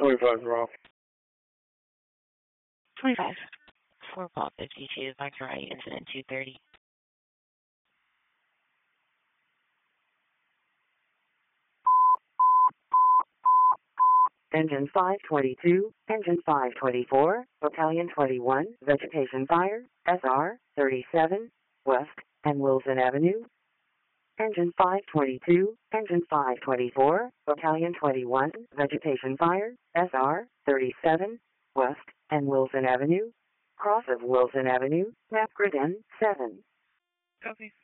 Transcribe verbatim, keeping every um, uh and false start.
twenty-five wrong. twenty-five. four Paul fifty-two, Victor Wright, incident two thirty. Engine five twenty-two, Engine five twenty-four, Battalion twenty-one, Vegetation Fire, S R thirty-seven, West and Wilson Avenue. Engine five twenty-two, Engine five twenty-four, Battalion twenty-one, Vegetation Fire, S R thirty-seven, West and Wilson Avenue. Cross of Wilson Avenue, map grid N seven. Copy.